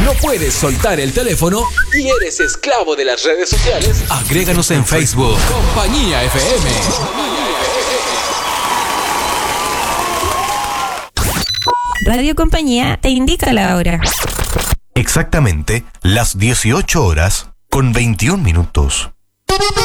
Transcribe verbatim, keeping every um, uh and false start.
no puedes soltar el teléfono y eres esclavo de las redes sociales, agréganos en Facebook. Compañía F M. Radio Compañía te indica la hora. Exactamente las dieciocho horas con veintiún minutos.